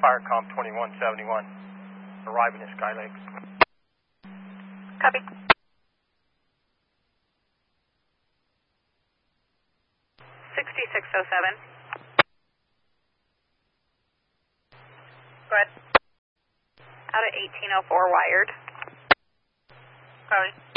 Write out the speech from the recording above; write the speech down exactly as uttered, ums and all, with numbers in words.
Firecom twenty-one seventy-one, arriving at Sky Lakes. Copy. sixty-six oh seven. Go ahead. Out at eighteen oh four wired. Copy.